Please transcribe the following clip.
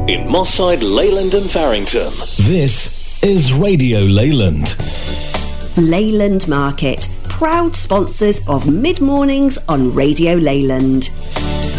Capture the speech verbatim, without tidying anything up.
in Moss Side, Leyland and Farrington. This is Radio Leyland. Leyland Market, proud sponsors of Mid Mornings on Radio Leyland.